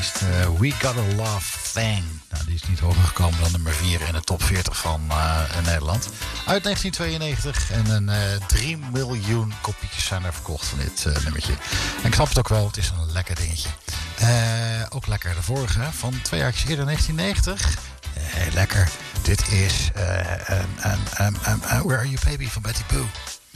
artiest. We Got a Love Thing. Nou, die is niet hoger gekomen dan nummer 4 in de top 40 van Nederland. Uit 1992 en een 3 miljoen kopietjes zijn er verkocht van dit nummertje. En ik snap het ook wel, het is een lekker dingetje. Ook lekker de vorige, van 2 jaar eerder, 1990. Heel lekker. Dit is Where Are You Baby van Betty Boo.